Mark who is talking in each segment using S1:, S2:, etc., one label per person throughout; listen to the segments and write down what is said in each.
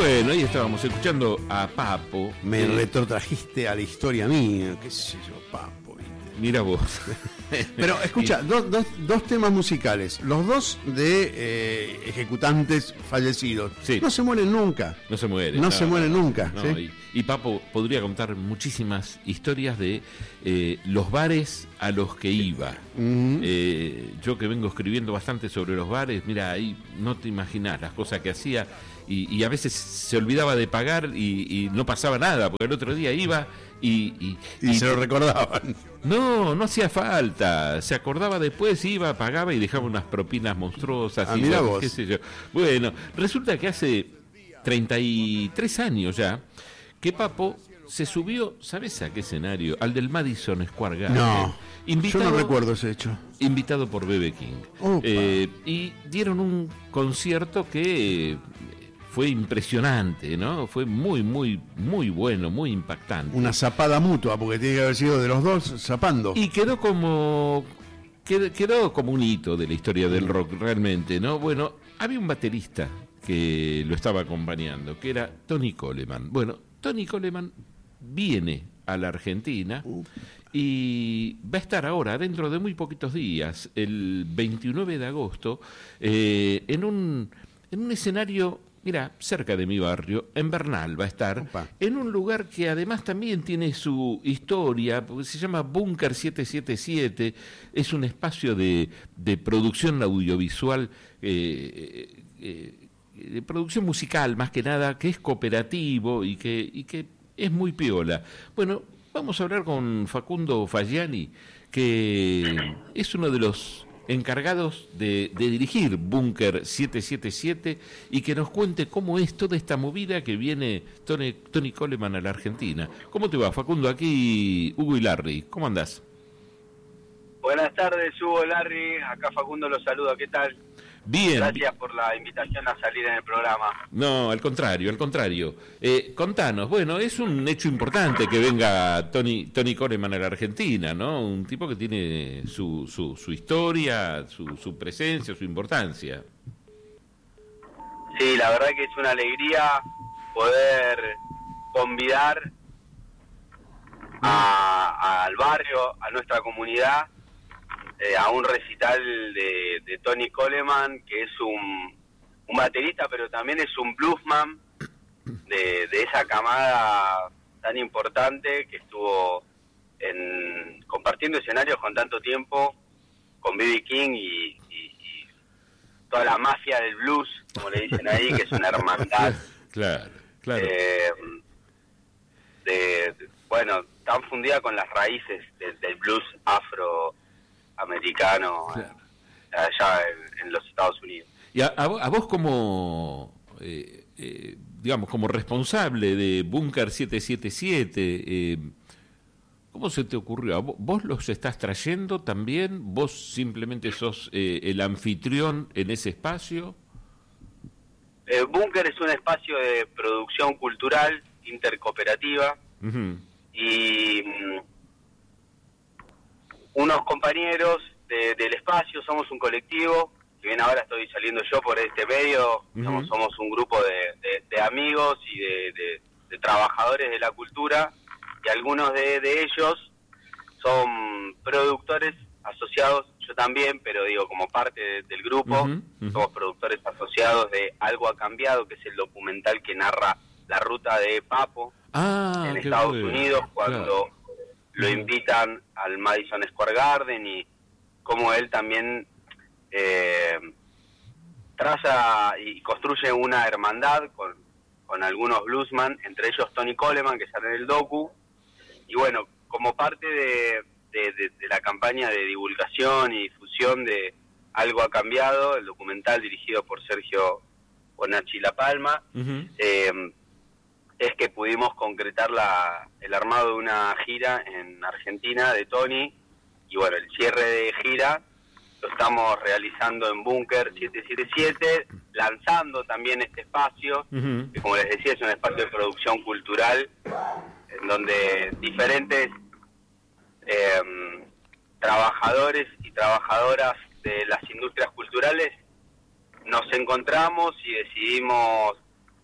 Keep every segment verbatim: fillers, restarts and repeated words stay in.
S1: Bueno, ahí estábamos escuchando a Papo.
S2: Me
S1: eh,
S2: retrotrajiste a la historia mía, qué sé yo, Papo. ¿viste?
S1: Mira vos.
S2: Pero escucha, dos, dos, dos temas musicales, los dos de eh, ejecutantes fallecidos.
S1: Sí.
S2: No se mueren nunca.
S1: No se muere.
S2: No, no se mueren nunca.
S1: No,
S2: ¿sí?
S1: y, y Papo podría contar muchísimas historias de eh, los bares a los que iba.
S2: Uh-huh.
S1: Eh, yo que vengo escribiendo bastante sobre los bares, mira, ahí no te imaginás las cosas que hacía. Y, y a veces se olvidaba de pagar y, y no pasaba nada, porque el otro día iba y... Y,
S2: y, y se lo recordaban.
S1: No, no hacía falta. Se acordaba después, iba, pagaba y dejaba unas propinas monstruosas.
S2: Ah,
S1: y
S2: mira
S1: yo,
S2: vos.
S1: qué sé yo. Bueno, resulta que hace treinta y tres años ya que Papo se subió, ¿sabes a qué escenario? Al del Madison Square Garden.
S2: No,
S1: invitado,
S2: yo no recuerdo ese hecho.
S1: Invitado por B B King. Eh, y dieron un concierto que... fue impresionante, ¿no? Fue muy, muy, muy bueno, muy impactante.
S2: Una zapada mutua, porque tiene que haber sido de los dos zapando.
S1: Y quedó como quedó, quedó como un hito de la historia del rock, realmente, ¿no? Bueno, había un baterista que lo estaba acompañando, que era Tony Coleman. Bueno, Tony Coleman viene a la Argentina uh. y va a estar ahora, dentro de muy poquitos días, el veintinueve de agosto, eh, en un, en un escenario... Mira, cerca de mi barrio, en Bernal va a estar, Opa. en un lugar que además también tiene su historia, porque se llama Búnker siete siete siete, es un espacio de, de producción audiovisual, eh, eh, de producción musical más que nada, que es cooperativo y que, y que es muy piola. Bueno, vamos a hablar con Facundo Fagiani, que es uno de los... encargados de, de dirigir Búnker siete siete siete y que nos cuente cómo es toda esta movida que viene Tony, Tony Coleman a la Argentina. ¿Cómo te va, Facundo? Aquí Hugo y Larry. ¿Cómo andás?
S3: Buenas tardes, Hugo, Larry. Acá Facundo los saluda. ¿Qué tal?
S1: Bien.
S3: Gracias por la invitación a salir en el programa.
S1: No, al contrario, al contrario. Eh, contanos, bueno, es un hecho importante que venga Tony Tony Coleman a la Argentina, ¿no? Un tipo que tiene su su, su historia, su, su presencia, su importancia.
S3: Sí, la verdad que es una alegría poder convidar a, al barrio, a nuestra comunidad, Eh, a un recital de, de Tony Coleman, que es un, un baterista, pero también es un bluesman de, de esa camada tan importante que estuvo en, compartiendo escenarios con tanto tiempo con B B King y, y, y toda la mafia del blues, como le dicen ahí, que es una hermandad.
S1: Claro, claro.
S3: Eh, de, de, bueno, tan fundida con las raíces de, del blues afro americano, claro, allá en, en los Estados Unidos.
S1: Y a, a, a vos como, eh, eh, digamos, como responsable de Búnker siete siete siete, eh, ¿cómo se te ocurrió? ¿Vos los estás trayendo también? ¿Vos simplemente sos eh, el anfitrión en ese espacio?
S3: Eh, Búnker es un espacio de producción cultural intercooperativa uh-huh. y... Mm, unos compañeros de, del espacio, somos un colectivo, si bien ahora estoy saliendo yo por este medio, uh-huh. somos, somos un grupo de, de, de amigos y de, de, de trabajadores de la cultura, y algunos de, de ellos son productores asociados, yo también, pero digo, como parte de, del grupo, uh-huh. Uh-huh. somos productores asociados de Algo ha cambiado, que es el documental que narra la ruta de Papo
S1: ah,
S3: en Estados
S1: bueno.
S3: Unidos, cuando... Claro. Lo invitan al Madison Square Garden y como él también eh, traza y construye una hermandad con, con algunos bluesman, entre ellos Tony Coleman, que sale en el docu. Y bueno, como parte de, de, de, de la campaña de divulgación y difusión de Algo ha cambiado, el documental dirigido por Sergio Bonacci La Palma, uh-huh. eh, es que pudimos concretar la, el armado de una gira en Argentina de Tony, y bueno, el cierre de gira lo estamos realizando en Búnker siete siete siete, lanzando también este espacio, uh-huh. que como les decía es un espacio de producción cultural, en donde diferentes eh, trabajadores y trabajadoras de las industrias culturales nos encontramos y decidimos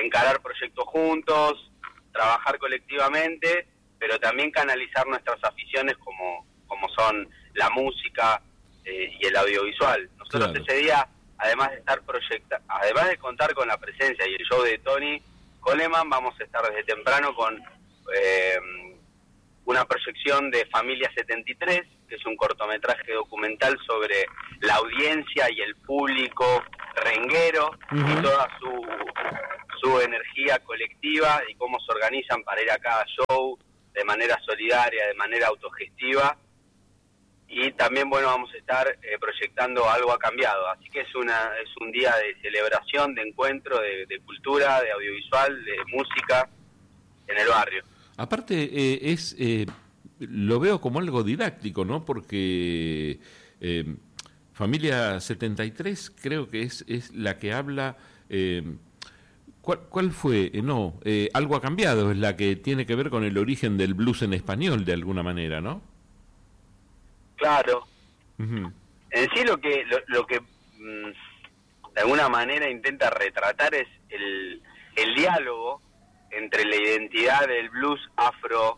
S3: encarar proyectos juntos, trabajar colectivamente, pero también canalizar nuestras aficiones como, como son la música eh, y el audiovisual. Nosotros claro. ese día, además de estar proyecta, además de contar con la presencia y el show de Tony Coleman, vamos a estar desde temprano con eh, una proyección de Familia setenta y tres, que es un cortometraje documental sobre la audiencia y el público renguero uh-huh. y toda su, su energía colectiva y cómo se organizan para ir a cada show de manera solidaria, de manera autogestiva. Y también, bueno, vamos a estar eh, proyectando Algo ha cambiado. Así que es una es un día de celebración, de encuentro, de, de cultura, de audiovisual, de música en el barrio.
S1: Aparte, eh, es eh, lo veo como algo didáctico, ¿no? Porque eh, Familia setenta y tres creo que es, es la que habla... Eh, ¿cuál, ¿Cuál fue? Eh, no, eh, Algo ha cambiado, es la que tiene que ver con el origen del blues en español, de alguna manera, ¿no?
S3: Claro. Uh-huh. En sí lo que lo, lo que mmm, de alguna manera intenta retratar es el, el diálogo entre la identidad del blues afro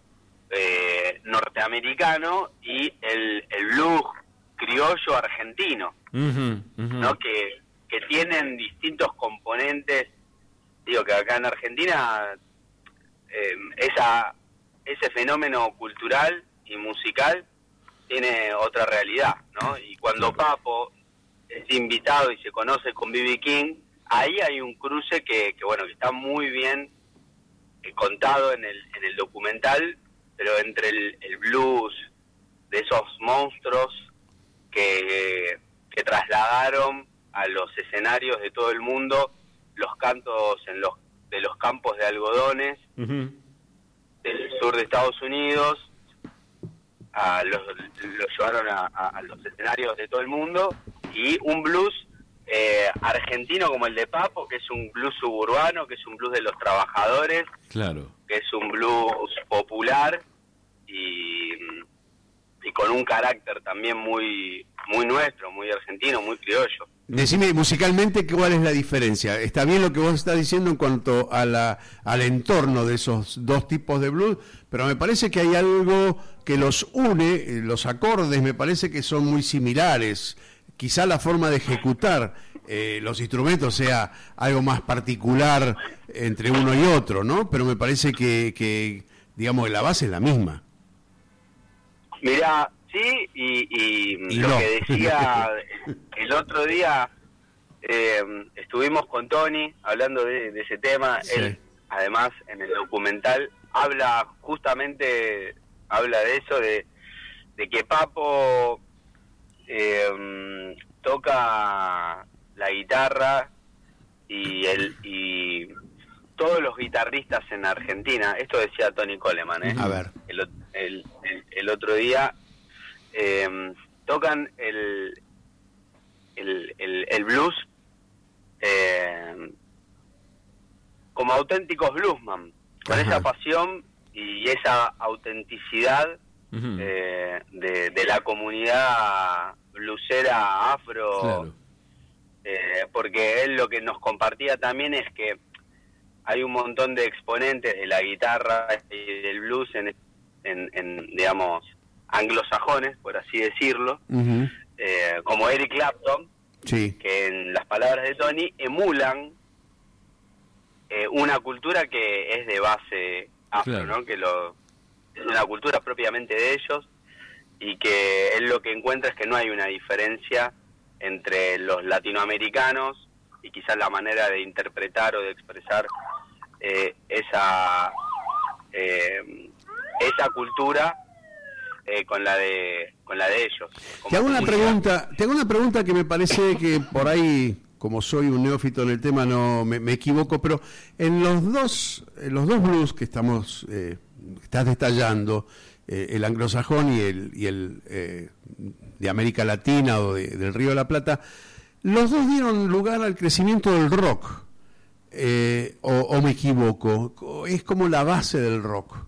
S3: eh, norteamericano y el, el blues criollo argentino, uh-huh, uh-huh. ¿no? Que, que tienen distintos componentes. Digo que acá en Argentina eh, esa ese fenómeno cultural y musical tiene otra realidad, ¿no? Y cuando Papo es invitado y se conoce con B B King, ahí hay un cruce que, que bueno, que está muy bien eh, contado en el en el documental, pero entre el, el blues de esos monstruos que, que trasladaron a los escenarios de todo el mundo los cantos en los de los campos de algodones uh-huh. del sur de Estados Unidos, a los, los llevaron a, a, a los escenarios de todo el mundo, y un blues eh, argentino como el de Papo, que es un blues suburbano, que es un blues de los trabajadores,
S1: claro,
S3: que es un blues popular y, y con un carácter también muy muy nuestro, muy argentino, muy criollo.
S2: Decime musicalmente cuál es la diferencia. Está bien lo que vos estás diciendo en cuanto a la al entorno de esos dos tipos de blues, pero me parece que hay algo que los une, los acordes me parece que son muy similares. Quizá la forma de ejecutar eh, los instrumentos sea algo más particular entre uno y otro, ¿no? Pero me parece que, que digamos, la base es la misma.
S3: Mirá, sí, y, y, y lo
S2: no.
S3: que decía el otro día, eh, estuvimos con Tony hablando de, de ese tema. Sí. Él, además, en el documental habla justamente, habla de eso, de, de que Papo eh, toca la guitarra y el y todos los guitarristas en Argentina, esto decía Tony Coleman, ¿eh?
S2: A ver.
S3: El, el, el, el otro día, eh, tocan el, el, el, el blues eh, como auténticos bluesman, con Ajá. esa pasión y esa autenticidad uh-huh. eh, de, de la comunidad bluesera afro, claro. eh, porque él lo que nos compartía también es que hay un montón de exponentes de la guitarra y del blues en, en, en digamos, anglosajones, por así decirlo, uh-huh. eh, como Eric Clapton, sí. que en las palabras de Tony emulan eh, una cultura que es de base afro, claro. ¿no? Que lo, es una cultura propiamente de ellos, y que él lo que encuentra es que no hay una diferencia entre los latinoamericanos y quizás la manera de interpretar o de expresar eh, esa eh, esa cultura eh, con la de con la de ellos.
S2: Te hago una pregunta, te hago una pregunta que me parece que por ahí, como soy un neófito en el tema, no me, me equivoco, pero en los dos en los dos blues que estamos eh, estás detallando, eh, el anglosajón y el y el eh, de América Latina o de, del Río de la Plata, los dos dieron lugar al crecimiento del rock, eh, o, o me equivoco, es como la base del rock.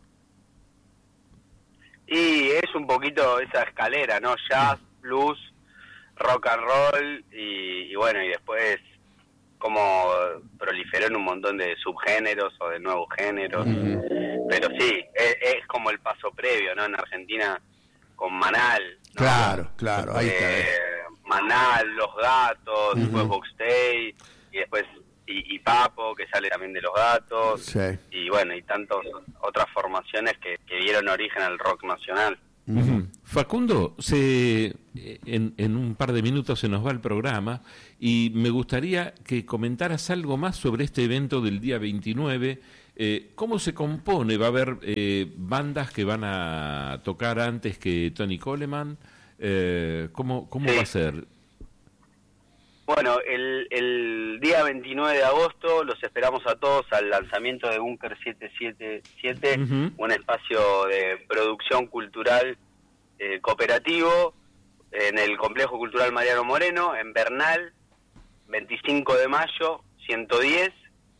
S3: Y es un poquito esa escalera, ¿no? Jazz, blues, rock and roll y, y bueno, y después cómo proliferó generó en un montón de subgéneros o de nuevos géneros. Mm. Pero sí, es, es como el paso previo, ¿no? En Argentina, con Manal, ¿no?
S2: Claro, claro, ahí está.
S3: Eh, Manal, Los Gatos, uh-huh. después Box Day, y después y, y Papo, que sale también de Los Gatos,
S2: sí.
S3: y bueno, y tantas otras formaciones que, que dieron origen al rock nacional.
S1: Uh-huh. Facundo, se, en, en un par de minutos se nos va el programa y me gustaría que comentaras algo más sobre este evento del día veintinueve. Eh, ¿Cómo se compone? ¿Va a haber eh, bandas que van a tocar antes que Tony Coleman? Eh, ¿Cómo, cómo sí. va a ser?
S3: Bueno, el, el día veintinueve de agosto los esperamos a todos al lanzamiento de Búnker siete siete siete, uh-huh. un espacio de producción cultural eh, cooperativo en el Complejo Cultural Mariano Moreno, en Bernal, veinticinco de mayo, ciento diez,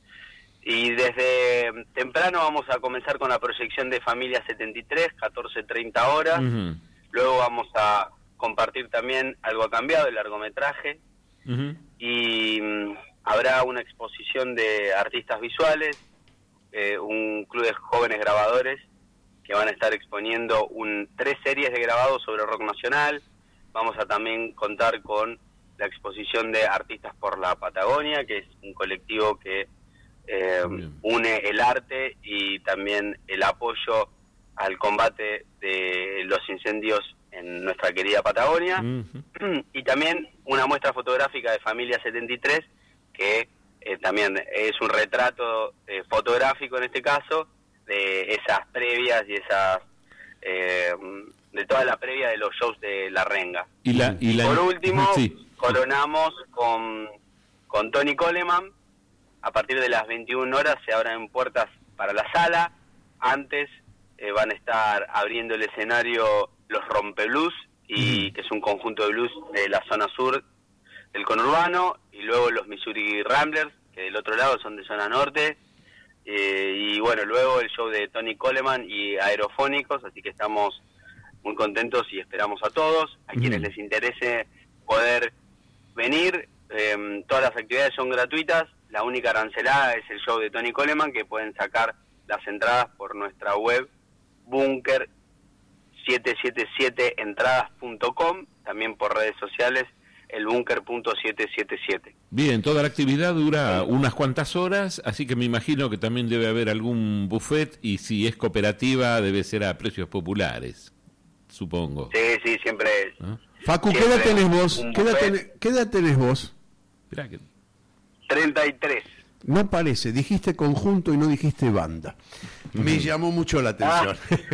S3: y desde temprano vamos a comenzar con la proyección de Familia setenta y tres, catorce treinta horas, uh-huh. luego vamos a compartir también Algo ha cambiado, el largometraje, Uh-huh. y um, habrá una exposición de artistas visuales, eh, un club de jóvenes grabadores que van a estar exponiendo un, tres series de grabados sobre rock nacional. Vamos a también contar con la exposición de Artistas por la Patagonia, que es un colectivo que eh, une el arte y también el apoyo al combate de los incendios en nuestra querida Patagonia, uh-huh. y también una muestra fotográfica de Familia setenta y tres, que eh, también es un retrato eh, fotográfico en este caso, de esas previas y esas, eh, de toda la previa de los shows de La Renga.
S1: Y, la, y, la...
S3: Por último,
S1: sí.
S3: coronamos con, con Tony Coleman. A partir de las veintiuna horas se abren puertas para la sala. Antes eh, van a estar abriendo el escenario Los Rompeblues, y uh-huh. que es un conjunto de blues de la zona sur del conurbano, y luego los Missouri Ramblers, que del otro lado son de zona norte, eh, y bueno, luego el show de Tony Coleman y Aerofónicos, así que estamos muy contentos y esperamos a todos, a uh-huh. quienes les interese poder venir. Eh, todas las actividades son gratuitas, la única arancelada es el show de Tony Coleman, que pueden sacar las entradas por nuestra web Búnker siete siete siete entradas punto com, también por redes sociales el búnker punto siete siete siete.
S1: Bien, toda la actividad dura unas cuantas horas, así que me imagino que también debe haber algún buffet, y si es cooperativa debe ser a precios populares, supongo.
S3: Sí, sí, siempre es.
S2: ¿Ah? Facu, ¿qué edad tenés vos? ¿Qué edad tenés, ¿Qué edad tenés vos?
S1: Mirá que...
S3: treinta y tres.
S2: No parece, dijiste conjunto y no dijiste banda. Me uh-huh. llamó mucho la atención.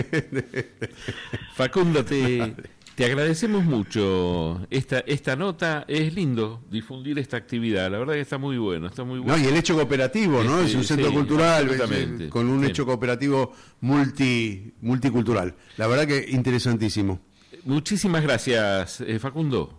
S1: Ah. Facundo, te, te agradecemos mucho esta esta nota. Es lindo difundir esta actividad, la verdad que está muy bueno, está muy bueno.
S2: No, y el hecho cooperativo, ¿no? Este, es un centro sí, cultural
S1: es,
S2: con un
S1: sí.
S2: hecho cooperativo multi multicultural. La verdad que interesantísimo.
S1: Muchísimas gracias, eh, Facundo.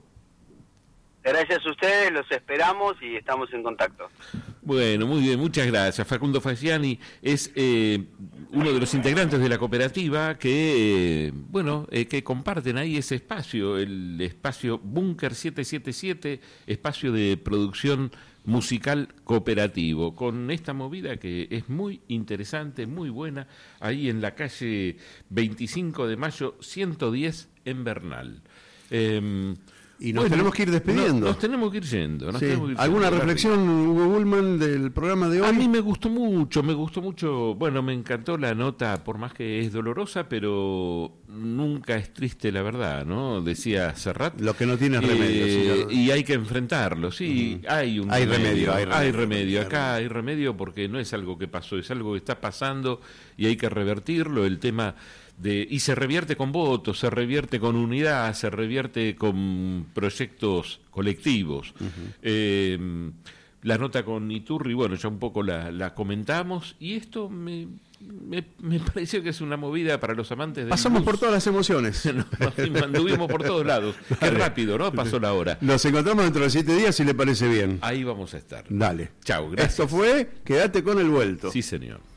S3: Gracias a ustedes, los esperamos y estamos en contacto.
S1: Bueno, muy bien, muchas gracias. Facundo Fasciani es eh, uno de los integrantes de la cooperativa que, eh, bueno, eh, que comparten ahí ese espacio, el espacio Búnker siete siete siete, espacio de producción musical cooperativo, con esta movida que es muy interesante, muy buena, ahí en la calle veinticinco de mayo, ciento diez en Bernal. Eh,
S2: Y nos
S1: bueno,
S2: tenemos que ir despidiendo.
S1: Nos, nos tenemos que ir yendo. Nos
S2: sí.
S1: tenemos que ir
S2: ¿Alguna
S1: yendo,
S2: reflexión, Hugo Bullman, del programa de hoy?
S1: A mí me gustó mucho, me gustó mucho. Bueno, me encantó la nota, por más que es dolorosa, pero nunca es triste la verdad, ¿no? Decía Serrat.
S2: Lo que no tiene
S1: eh,
S2: remedio, señor.
S1: Y hay que enfrentarlo, sí. Uh-huh. Hay un
S2: hay
S1: remedio,
S2: remedio, hay remedio.
S1: Hay remedio. Acá hay remedio porque no es algo que pasó, es algo que está pasando y hay que revertirlo. El tema... De, y se revierte con votos, se revierte con unidad, se revierte con proyectos colectivos. Uh-huh. Eh, la nota con Iturri, bueno, ya un poco la, la comentamos, y esto me, me, me pareció que es una movida para los amantes de...
S2: Pasamos blues. Por todas las emociones.
S1: Nos anduvimos por todos lados. Qué rápido, ¿no? Pasó la hora.
S2: Nos encontramos dentro de siete días, si le parece bien.
S1: Ahí vamos a estar.
S2: Dale.
S1: Chau, gracias.
S2: Esto fue Quédate con el vuelto.
S1: Sí, señor.